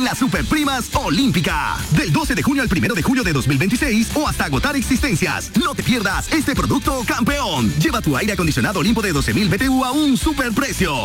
en las Superprimas Olímpica. Del 12 de junio al 1 de julio de 2026 o hasta agotar existencias. No te pierdas este producto campeón. Lleva tu aire acondicionado Olimpo de 12,000 BTU a un superprecio.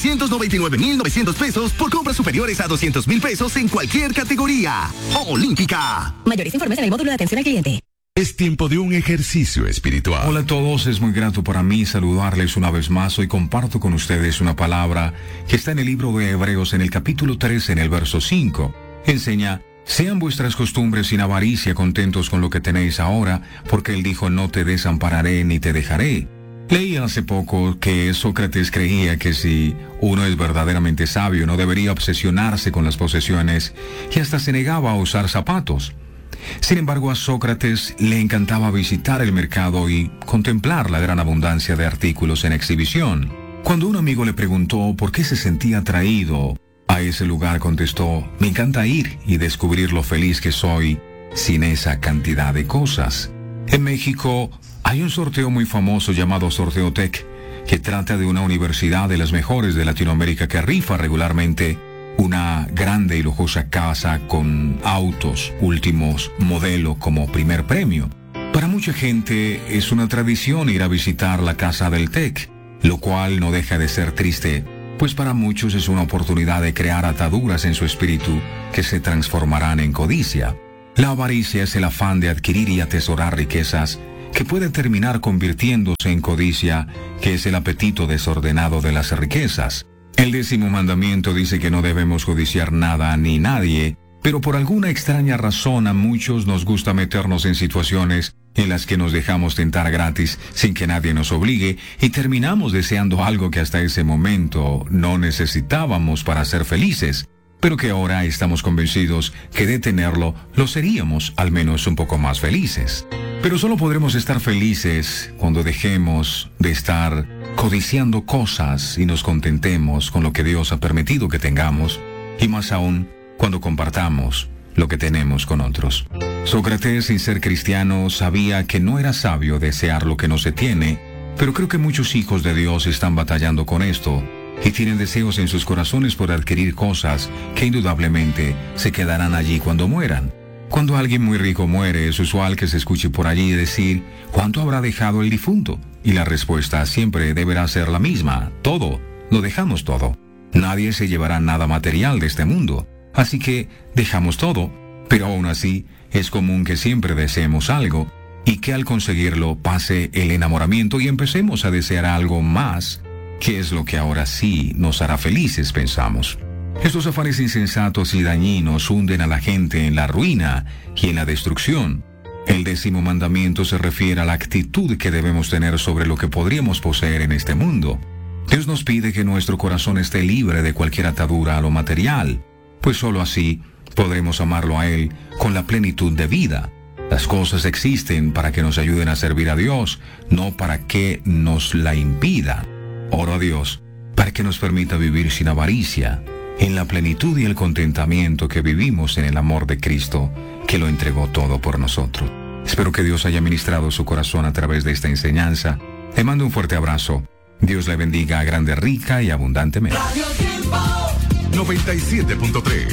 999,900 pesos por compras superiores a 200,000 pesos en cualquier categoría. Olímpica. Mayores informes en el módulo de atención al cliente. Es tiempo de un ejercicio espiritual. Hola a todos, es muy grato para mí saludarles una vez más. Hoy comparto con ustedes una palabra que está en el libro de Hebreos en el capítulo 13, en el verso 5. Enseña: sean vuestras costumbres sin avaricia, contentos con lo que tenéis ahora, porque él dijo: no te desampararé ni te dejaré. Leí hace poco que Sócrates creía que si uno es verdaderamente sabio no debería obsesionarse con las posesiones y hasta se negaba a usar zapatos. Sin embargo, a Sócrates le encantaba visitar el mercado y contemplar la gran abundancia de artículos en exhibición. Cuando un amigo le preguntó por qué se sentía atraído a ese lugar, contestó: me encanta ir y descubrir lo feliz que soy sin esa cantidad de cosas. En México hay un sorteo muy famoso llamado Sorteo Tec, que trata de una universidad de las mejores de Latinoamérica que rifa regularmente una grande y lujosa casa con autos últimos modelo como primer premio. Para mucha gente es una tradición ir a visitar la casa del TEC, lo cual no deja de ser triste, pues para muchos es una oportunidad de crear ataduras en su espíritu que se transformarán en codicia. La avaricia es el afán de adquirir y atesorar riquezas que puede terminar convirtiéndose en codicia, que es el apetito desordenado de las riquezas. El 10º mandamiento dice que no debemos codiciar nada ni nadie, pero por alguna extraña razón a muchos nos gusta meternos en situaciones en las que nos dejamos tentar gratis sin que nadie nos obligue y terminamos deseando algo que hasta ese momento no necesitábamos para ser felices, pero que ahora estamos convencidos que de tenerlo lo seríamos al menos un poco más felices. Pero solo podremos estar felices cuando dejemos de estar codiciando cosas y nos contentemos con lo que Dios ha permitido que tengamos, y más aún cuando compartamos lo que tenemos con otros. Sócrates, sin ser cristiano, sabía que no era sabio desear lo que no se tiene, pero creo que muchos hijos de Dios están batallando con esto y tienen deseos en sus corazones por adquirir cosas que indudablemente se quedarán allí cuando mueran. Cuando alguien muy rico muere, es usual que se escuche por allí decir: ¿cuánto habrá dejado el difunto? Y la respuesta siempre deberá ser la misma: todo, lo dejamos todo. Nadie se llevará nada material de este mundo, así que dejamos todo. Pero aún así, es común que siempre deseemos algo, y que al conseguirlo pase el enamoramiento y empecemos a desear algo más, que es lo que ahora sí nos hará felices, pensamos. Estos afanes insensatos y dañinos hunden a la gente en la ruina y en la destrucción. El 10º mandamiento se refiere a la actitud que debemos tener sobre lo que podríamos poseer en este mundo. Dios nos pide que nuestro corazón esté libre de cualquier atadura a lo material, pues sólo así podremos amarlo a Él con la plenitud de vida. Las cosas existen para que nos ayuden a servir a Dios, no para que nos la impida. Oro a Dios para que nos permita vivir sin avaricia, en la plenitud y el contentamiento que vivimos en el amor de Cristo, que lo entregó todo por nosotros. Espero que Dios haya ministrado su corazón a través de esta enseñanza. Le mando un fuerte abrazo. Dios le bendiga grande, rica y abundantemente. 97.3